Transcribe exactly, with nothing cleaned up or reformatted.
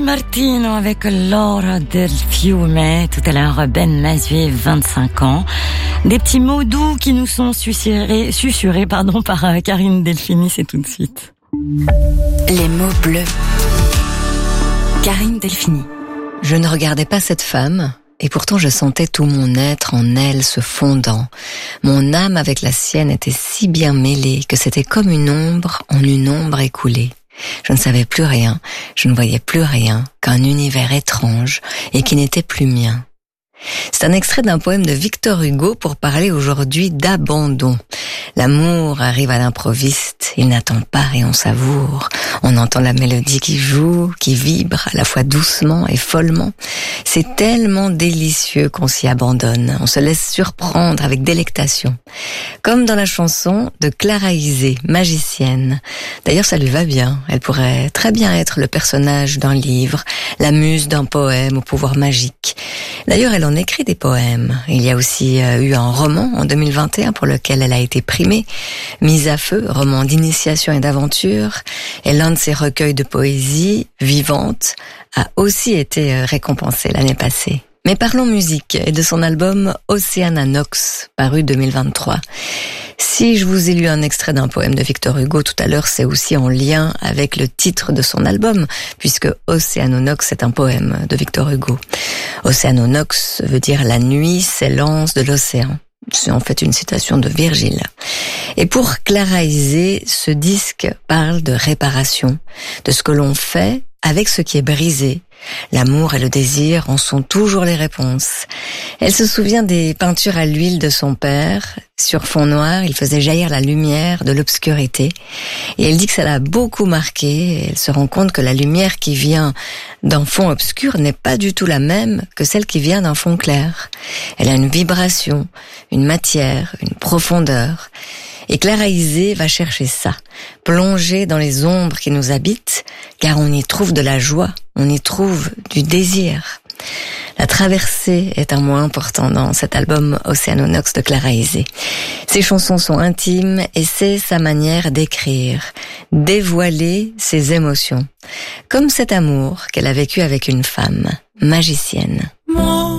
Martino avec L'ora del fiume. Tout à l'heure, Ben Mazué, vingt-cinq ans. Des petits mots doux qui nous sont susurrés, susurrés pardon, par Karine Delphini, c'est tout de suite. Les mots bleus. Karine Delphini. Je ne regardais pas cette femme, et pourtant je sentais tout mon être en elle se fondant. Mon âme avec la sienne était si bien mêlée que c'était comme une ombre en une ombre écoulée. Je ne savais plus rien, je ne voyais plus rien qu'un univers étrange et qui n'était plus mien. C'est un extrait d'un poème de Victor Hugo pour parler aujourd'hui d'abandon. L'amour arrive à l'improviste, il n'attend pas et on savoure. On entend la mélodie qui joue, qui vibre à la fois doucement et follement. C'est tellement délicieux qu'on s'y abandonne, on se laisse surprendre avec délectation. Comme dans la chanson de Clara Isé, magicienne. D'ailleurs ça lui va bien, elle pourrait très bien être le personnage d'un livre, la muse d'un poème au pouvoir magique. D'ailleurs elle en écrit des poèmes. Il y a aussi euh, eu un roman en deux mille vingt et un pour lequel elle a été primée. Mise à feu, roman d'initiation et d'aventure. Et l'un de ses recueils de poésie, Vivante, a aussi été euh, récompensé l'année passée. Mais parlons musique et de son album Oceana Nox, paru deux mille vingt-trois. Si je vous ai lu un extrait d'un poème de Victor Hugo tout à l'heure, c'est aussi en lien avec le titre de son album, puisque Oceano Nox est un poème de Victor Hugo. Oceano Nox veut dire la nuit s'élance de l'océan. C'est en fait une citation de Virgile. Et pour Clara Isé, ce disque parle de réparation, de ce que l'on fait avec ce qui est brisé. L'amour et le désir en sont toujours les réponses. Elle se souvient des peintures à l'huile de son père. Sur fond noir, il faisait jaillir la lumière de l'obscurité. Et elle dit que ça l'a beaucoup marquée. Elle se rend compte que la lumière qui vient d'un fond obscur n'est pas du tout la même que celle qui vient d'un fond clair. Elle a une vibration, une matière, une profondeur. Et Clara Isé va chercher ça, plonger dans les ombres qui nous habitent, car on y trouve de la joie, on y trouve du désir. La traversée est un mot important dans cet album Oceano Nox de Clara Isé. Ses chansons sont intimes et c'est sa manière d'écrire, dévoiler ses émotions, comme cet amour qu'elle a vécu avec une femme, magicienne. Moi.